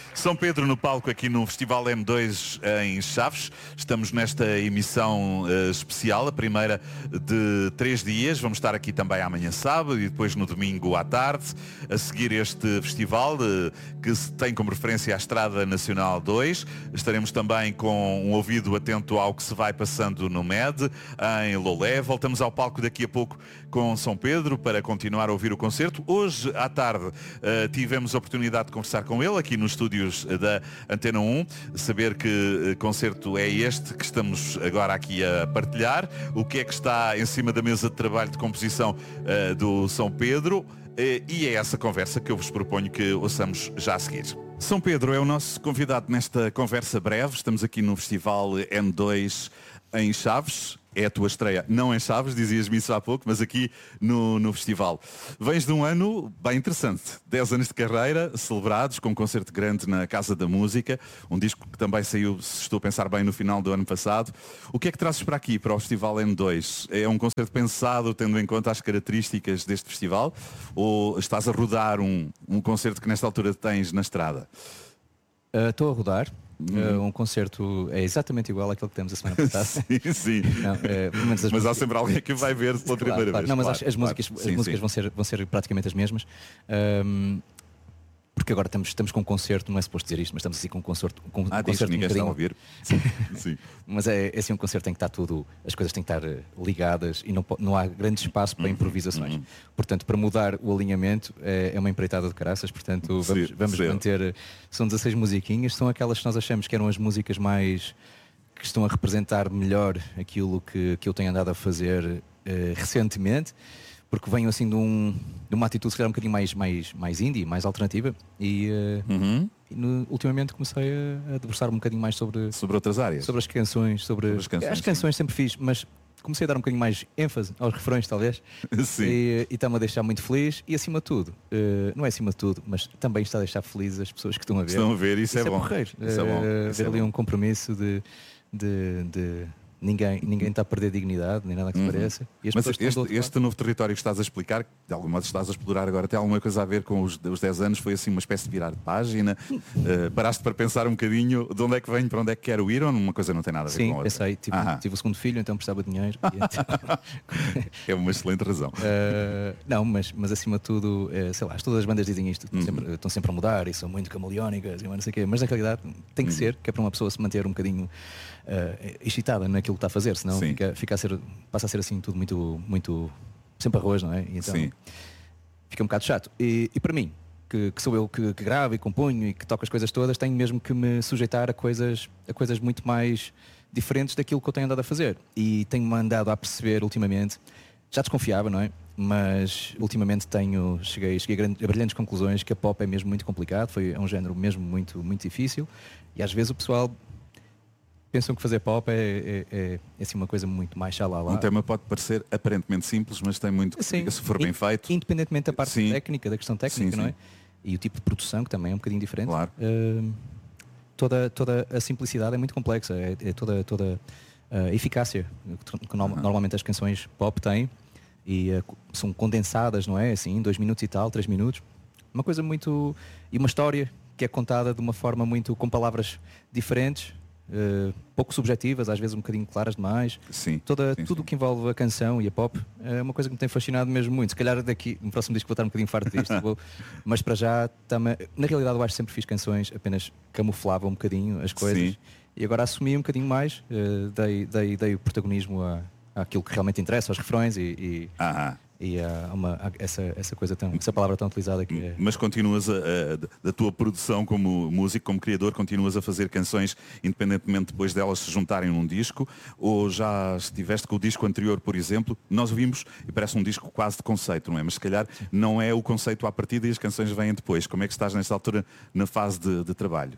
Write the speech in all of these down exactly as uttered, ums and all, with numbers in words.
São Pedro no palco aqui no Festival M dois em Chaves. Estamos nesta emissão uh, especial, a primeira de três dias. Vamos estar aqui também amanhã sábado e depois no domingo à tarde a seguir este festival uh, que tem como referência a Estrada Nacional dois. Estaremos também com um ouvido atento ao que se vai passando no M E D, em Lolé. Voltamos ao palco daqui a pouco com São Pedro para continuar a ouvir o concerto. Hoje à tarde uh, tivemos a oportunidade de conversar com ele aqui nos estúdios da Antena um, saber que concerto é este que estamos agora aqui a partilhar, o que é que está em cima da mesa de trabalho de composição uh, do São Pedro, uh, e é essa conversa que eu vos proponho que ouçamos já a seguir. São Pedro é o nosso convidado nesta conversa breve. Estamos aqui no Festival M dois em Chaves. É a tua estreia, não em Chaves, dizias-me isso há pouco, mas aqui no, no festival. Vens de um ano bem interessante, dez anos de carreira, celebrados, com um concerto grande na Casa da Música, um disco que também saiu, se estou a pensar bem, no final do ano passado. O que é que trazes para aqui, para o Festival M dois? É um concerto pensado tendo em conta as características deste festival, ou estás a rodar um, um concerto que nesta altura tens na estrada? Estou uh, a rodar. Uh, um concerto é exatamente igual àquele que temos a semana passada. sim, sim. Não, é, mas mas há sempre alguém que vai ver pela primeira claro, claro. vez. Não, mas claro, as, as claro. músicas, Sim, as músicas sim. Vão, ser, vão ser praticamente as mesmas. Um, porque agora estamos, estamos com um concerto, não é suposto dizer isto, mas estamos assim com um concerto. Com, ah, um concerto ninguém um está a ouvir. Sim, sim. Mas é, é assim um concerto em que está tudo, as coisas têm que estar ligadas e não, não há grande espaço para improvisações. Uhum. Portanto, para mudar o alinhamento é, é uma empreitada de caraças. Portanto, vamos, sim, vamos sim. manter. São dezasseis musiquinhas, são aquelas que nós achamos que eram as músicas mais que estão a representar melhor aquilo que, que eu tenho andado a fazer uh, recentemente. Porque venho assim de, um, de uma atitude se calhar um bocadinho mais, mais, mais indie, mais alternativa e, uh, uhum. e no, ultimamente comecei a, a debruçar um bocadinho mais sobre, sobre outras áreas. Sobre as canções, sobre, sobre as canções. As canções sempre fiz, mas comecei a dar um bocadinho mais ênfase aos refrões talvez. Sim. E está-me a deixar muito feliz e acima de tudo, uh, não é acima de tudo, mas também está a deixar felizes as pessoas que estão a ver. Estão a ver, isso, isso é, é bom. Porreiro. Isso é bom. Uh, isso ver é ali bom. um compromisso de, de, de Ninguém, ninguém está a perder dignidade, nem nada que se uhum. pareça. Mas este, este novo território que estás a explicar, de algum modo estás a explorar agora, tem alguma coisa a ver com os, os dez anos? Foi assim uma espécie de virar de página? uh, paraste para pensar um bocadinho de onde é que venho, para onde é que quero ir, ou uma coisa não tem nada a ver Sim, com a outra? Sim, pensei. Tipo, tive o segundo filho, então precisava de dinheiro. E então... é uma excelente razão. Uh, não, mas, mas acima de tudo, uh, sei lá, todas as bandas dizem isto, estão, uhum. sempre, estão sempre a mudar e são muito camaleónicas e não sei o quê, mas na realidade tem que uhum. ser, que é para uma pessoa se manter um bocadinho uh, excitada naquilo que está a fazer, senão fica, fica a ser, passa a ser assim tudo muito, muito sempre arroz, não é? E então Sim. fica um bocado chato. E, e para mim, que, que sou eu que, que gravo e componho e que toco as coisas todas, tenho mesmo que me sujeitar a coisas, a coisas muito mais diferentes daquilo que eu tenho andado a fazer. E tenho-me andado a perceber ultimamente, já desconfiava, não é? Mas ultimamente tenho, cheguei, cheguei a, grandes, a brilhantes conclusões que a pop é mesmo muito complicado, foi, é um género mesmo muito, muito difícil e às vezes o pessoal pensam que fazer pop é, é, é, é assim uma coisa muito mais xalala. Um tema pode parecer aparentemente simples, mas tem muito que sim, se for bem feito. Independentemente da parte sim. técnica, da questão técnica, sim, não é? Sim. E o tipo de produção que também é um bocadinho diferente. Claro. Uh, toda, toda a simplicidade é muito complexa, é, é toda, toda a eficácia que no, uhum. normalmente as canções pop têm e uh, são condensadas, não é? Assim, dois minutos e tal, três minutos. Uma coisa muito... E uma história que é contada de uma forma muito... com palavras diferentes, uh, pouco subjetivas, às vezes um bocadinho claras demais. Sim, Toda, sim, tudo o sim. que envolve a canção e a pop é uma coisa que me tem fascinado mesmo muito. Se calhar daqui, no próximo disco vou estar um bocadinho farto disto. vou, mas para já, tamo, na realidade eu acho que sempre fiz canções, apenas camuflava um bocadinho as coisas. Sim. E agora assumi um bocadinho mais, uh, dei, dei, dei o protagonismo a, àquilo que realmente interessa, aos refrões e... e ah. E há uma, há essa, essa coisa tão, essa palavra tão utilizada que é... Mas continuas a, a, da tua produção como músico, como criador, continuas a fazer canções independentemente depois delas se juntarem num disco, ou já estiveste com o disco anterior, por exemplo, nós ouvimos e parece um disco quase de conceito, não é? Mas se calhar não é o conceito à partida e as canções vêm depois. Como é que estás nesta altura na fase de, de trabalho?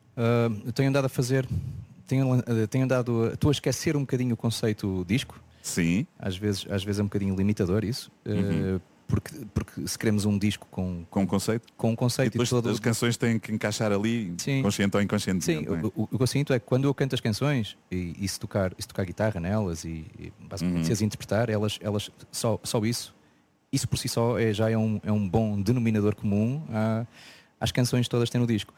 Uh, eu tenho andado a fazer, tenho, tenho andado a, estou a esquecer um bocadinho o conceito disco. Sim. Às vezes, às vezes é um bocadinho limitador isso, uhum. uh, porque, porque se queremos um disco com, com um conceito, com um conceito e depois e todo... as canções têm que encaixar ali, sim. consciente ou inconsciente. Sim, é? o, o que eu sinto é que quando eu canto as canções e, e se, tocar, e se tocar guitarra nelas e, e basicamente uhum. se as interpretar, elas, elas só, só isso, isso por si só é, já é um, é um bom denominador comum à, às canções todas que tem no disco.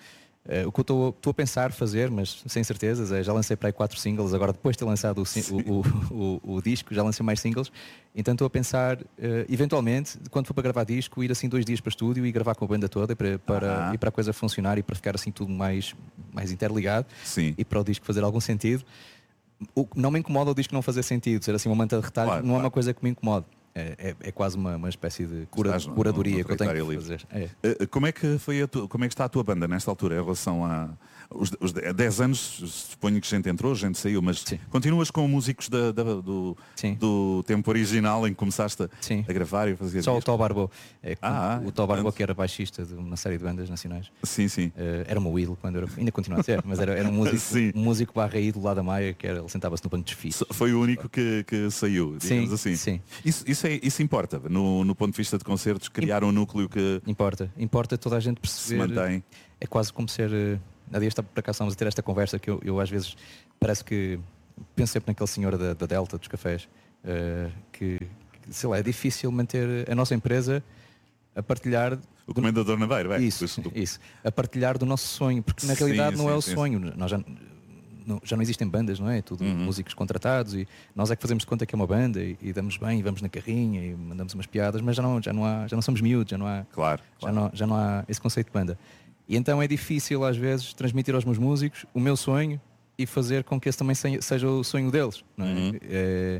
Uh, o que eu estou a pensar fazer, mas sem certezas, é já lancei para aí quatro singles, agora depois de ter lançado o, o, o, o, o disco, já lancei mais singles, então estou a pensar, uh, eventualmente, quando for para gravar disco, ir assim dois dias para o estúdio e gravar com a banda toda para, para, uh-huh. e para a coisa funcionar e para ficar assim tudo mais, mais interligado. Sim. E para o disco fazer algum sentido. O, não me incomoda o disco não fazer sentido, ser assim uma manta de retalho, claro, não claro. é uma coisa que me incomoda. É, é, é quase uma, uma espécie de cura, no, curadoria no, no que eu tenho que fazer. É. Uh, como, é que foi a tu, como é que está a tua banda nesta altura em relação a os, os dez anos? Suponho que gente entrou, gente saiu, mas Sim. continuas com músicos da, da, do, do tempo original em que começaste a, a gravar e a fazer. Só disco. O Tó Barbô. É, ah, o Tó Barbô, que era baixista de uma série de bandas nacionais. Sim, sim. Uh, era uma Will quando era, ainda continua a ser, mas era, era um músico, um músico barra aí do lado da Maia, que era, ele sentava-se no banco de desfile. Foi o único que, que saiu, digamos sim, assim. Sim. Isso, isso, é, isso importa, no, no ponto de vista de concertos, criar um núcleo que importa, importa toda a gente perceber. Se mantém. É quase como ser. Há dias para cá estamos a ter esta conversa que eu, eu às vezes parece que penso sempre naquele senhor da, da Delta dos cafés, uh, que, que sei lá, é difícil manter a nossa empresa a partilhar. O comendador Naveiro, é? Isso, isso, a partilhar do nosso sonho, porque na realidade sim, não sim, é o sim, sonho. Sim. Nós já, não, já não existem bandas, não é? Tudo uhum. músicos contratados e nós é que fazemos de conta que é uma banda e, e damos bem, e vamos na carrinha e mandamos umas piadas, mas já não, já não, há, já não somos miúdos, já não há, claro, já, claro. Não, já não há esse conceito de banda. E então é difícil às vezes transmitir aos meus músicos o meu sonho e fazer com que esse também seja o sonho deles, não é? Uhum. É,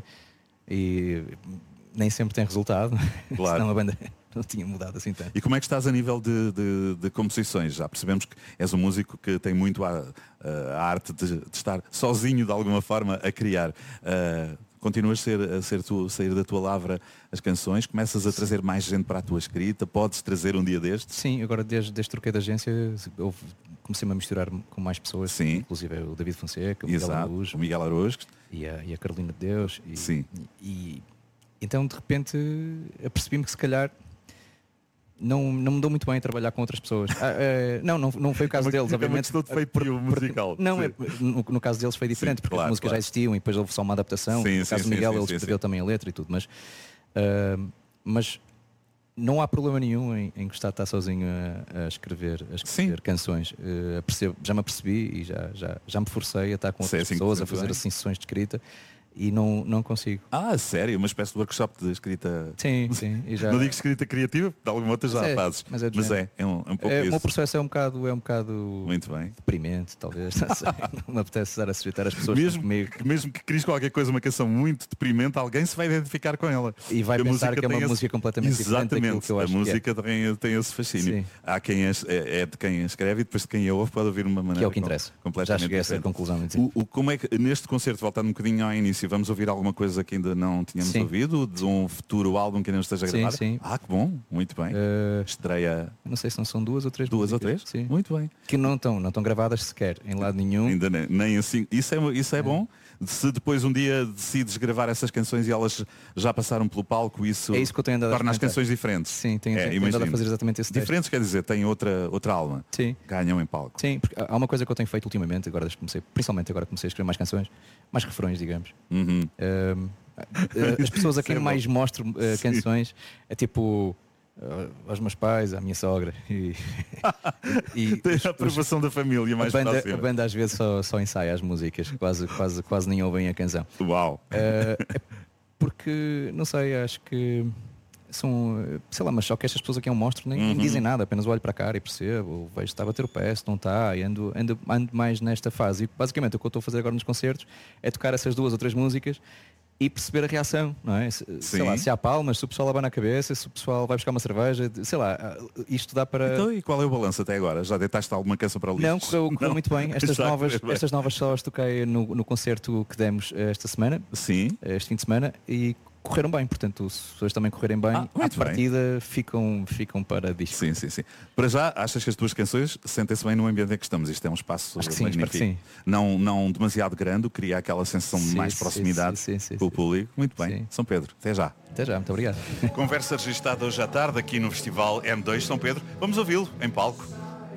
e nem sempre tem resultado, claro. Senão a banda não tinha mudado assim tanto. E como é que estás a nível de, de, de composições? Já percebemos que és um músico que tem muito a, a arte de, de estar sozinho de alguma forma a criar. Uh, continuas a ser, a ser tu, sair da tua lavra as canções, começas a trazer mais gente para a tua escrita, podes trazer um dia destes? Sim, agora desde, desde troquei de agência eu comecei-me a misturar com mais pessoas, Sim. Inclusive o David Fonseca, o Exato. Miguel Araújo, o Miguel Araújo. E, a, e a Carolina de Deus. E, Sim. E, e então de repente apercebi-me que se calhar não, não me dou muito bem a trabalhar com outras pessoas. Ah, é, não, não, não foi o caso deles, obviamente. É uma questão de feitio musical. Não, é, no, no caso deles foi diferente, sim, porque claro, as músicas claro. já existiam e depois houve só uma adaptação. Sim, no caso sim, do Miguel, sim, ele sim, escreveu sim. também a letra e tudo, mas, uh, mas não há problema nenhum em, em gostar de estar sozinho a, a escrever, a escrever canções. Uh, percebo, já me apercebi e já, já, já me forcei a estar com outras assim pessoas, a fazer assim sessões de escrita. E não, não consigo. Ah, sério? Uma espécie de workshop de escrita. Sim, sim. E já... Não digo escrita criativa, de alguma outra já é, fazes. Mas é, mas é, é, um, é um pouco é, isso. O meu processo é um bocado, é um bocado muito bem. Deprimente, talvez. Não, sei, não me apetece estar a sujeitar as pessoas mesmo, comigo. Que, mesmo que cries qualquer coisa, uma canção muito deprimente, alguém se vai identificar com ela. E vai a pensar que é uma esse... música completamente Exatamente. diferente daquilo que eu acho. A música que é. tem, tem esse fascínio. Sim. Há quem é, é de quem escreve e depois de quem a ouve pode ouvir uma maneira. Que é o que interessa. Completamente Já cheguei diferente. a essa conclusão. O, o, como é que neste concerto, voltando um bocadinho ao início, vamos ouvir alguma coisa que ainda não tínhamos sim. ouvido, de um futuro álbum que ainda não esteja gravado? Sim, sim. Ah, que bom, muito bem. Uh, Estreia. Não sei se não são duas ou três. Duas músicas. ou três? Sim. Muito bem. Que não estão, não estão gravadas sequer em lado nenhum. Ainda nem, nem assim. Isso é, isso é, é bom. Se depois um dia decides gravar essas canções e elas já passaram pelo palco, isso, é isso que eu tenho andado torna a as canções diferentes. Sim, tenho, é, tenho andado a fazer exatamente esse diferentes teste. Quer dizer, tem outra, outra alma. Sim. Ganham em palco. Sim, porque há uma coisa que eu tenho feito ultimamente, agora desde que comecei, principalmente agora comecei a escrever mais canções, mais refrões, digamos. Uhum. Uh, as pessoas a quem mais mostro uh, canções é tipo uh, aos meus pais, à minha sogra e, e tem a aprovação da família mais a banda, próxima. A banda às vezes só, só ensaia as músicas, quase, quase, quase nem ouvem a canção. Uau! Uh, é porque, não sei, acho que são, sei lá, mas só que estas pessoas aqui é um monstro, nem, uhum. nem dizem nada, apenas olho para a cara e percebo, vejo se está a bater o pé, se não está, e ando, ando, ando mais nesta fase. E basicamente o que eu estou a fazer agora nos concertos é tocar essas duas ou três músicas e perceber a reação, não é? Se, sei lá, se há palmas, se o pessoal abana a cabeça, se o pessoal vai buscar uma cerveja, sei lá, isto dá para... Então, e qual é o balanço até agora? Já deitaste alguma canção para o lixo? Não, correu, correu muito bem. Estas novas, bem. estas novas só as toquei no, no concerto que demos esta semana, sim. este fim de semana, e correram bem, portanto, se as pessoas também correrem bem, ah, à partida ficam, ficam para disco. Sim, sim, sim. Para já, achas que as tuas canções sentem-se bem no ambiente em que estamos? Isto é um espaço Acho que sim, magnífico. Sim. Não, não demasiado grande, cria aquela sensação de sim, mais sim, proximidade sim, sim, sim, com o público. Muito bem. Sim. São Pedro, até já. Até já, muito obrigado. Conversa registada hoje à tarde aqui no Festival M dois São Pedro. Vamos ouvi-lo em palco.